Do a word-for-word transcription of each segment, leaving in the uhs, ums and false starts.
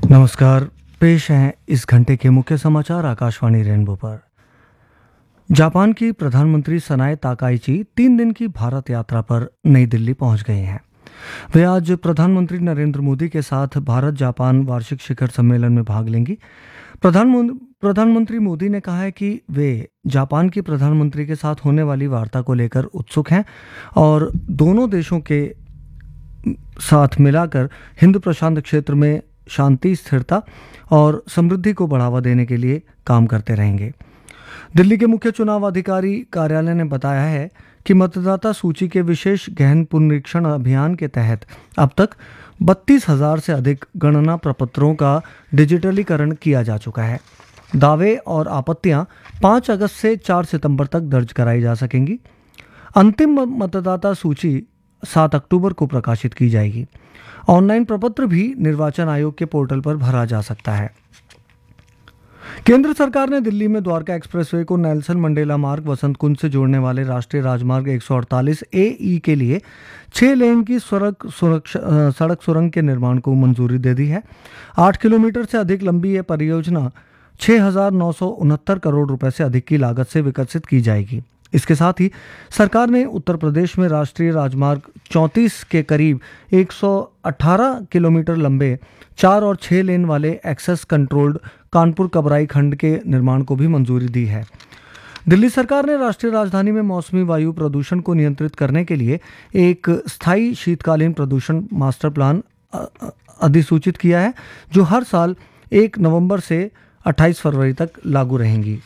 नमस्कार। पेश हैं इस घंटे के मुख्य समाचार आकाशवाणी रेनबो पर। जापान की प्रधानमंत्री सनाए ताकाइची तीन दिन की भारत यात्रा पर नई दिल्ली पहुंच गए हैं। वे आज प्रधानमंत्री नरेंद्र मोदी के साथ भारत जापान वार्षिक शिखर सम्मेलन में भाग लेंगी। प्रधानमंत्री प्रधानमंत्री मोदी ने कहा है कि वे जापान की प्रधानमंत्री के साथ होने वाली वार्ता को लेकर उत्सुक हैं और दोनों देशों के साथ मिलाकर हिंद प्रशांत क्षेत्र में शांति, स्थिरता और समृद्धि को बढ़ावा देने के लिए काम करते रहेंगे। दिल्ली के मुख्य चुनाव अधिकारी कार्यालय ने बताया है कि मतदाता सूची के विशेष गहन पुनरीक्षण अभियान के तहत अब तक बत्तीस हजार से अधिक गणना प्रपत्रों का डिजिटलीकरण किया जा चुका है। दावे और आपत्तियां पाँच अगस्त से चार सितंबर तक दर्ज कराई जा सकेंगी। अंतिम मतदाता सूची सात अक्टूबर को प्रकाशित की जाएगी। ऑनलाइन प्रपत्र भी निर्वाचन आयोग के पोर्टल पर भरा जा सकता है। केंद्र सरकार ने दिल्ली में द्वारका एक्सप्रेसवे को नेल्सन मंडेला मार्ग वसंत कुंज से जोड़ने वाले राष्ट्रीय राजमार्ग एक सौ अड़तालीस ए ई के लिए छह लेन की सड़क सुरक्षा सड़क सुरंग के निर्माण को मंजूरी दे दी है। आठ किलोमीटर से अधिक लंबी यह परियोजना छह हजार नौ सौ उनहत्तर करोड़ रुपए से अधिक की लागत से विकसित की जाएगी। इसके साथ ही सरकार ने उत्तर प्रदेश में राष्ट्रीय राजमार्ग चौंतीस के करीब एक सौ अठारह किलोमीटर लंबे चार और छह लेन वाले एक्सेस कंट्रोल्ड कानपुर कबराई खंड के निर्माण को भी मंजूरी दी है। दिल्ली सरकार ने राष्ट्रीय राजधानी में मौसमी वायु प्रदूषण को नियंत्रित करने के लिए एक स्थायी शीतकालीन प्रदूषण मास्टर प्लान अधिसूचित किया है, जो हर साल एक नवंबर से अट्ठाईस फरवरी तक लागू रहेंगी।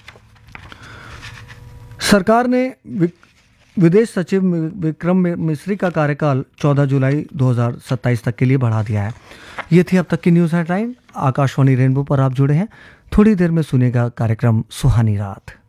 सरकार ने विदेश सचिव विक्रम मिस्री का कार्यकाल चौदह जुलाई दो हज़ार सत्ताईस तक के लिए बढ़ा दिया है। ये थी अब तक की न्यूज़ हेडलाइन। आकाशवाणी रेनबो पर आप जुड़े हैं। थोड़ी देर में सुनेगा कार्यक्रम सुहानी रात।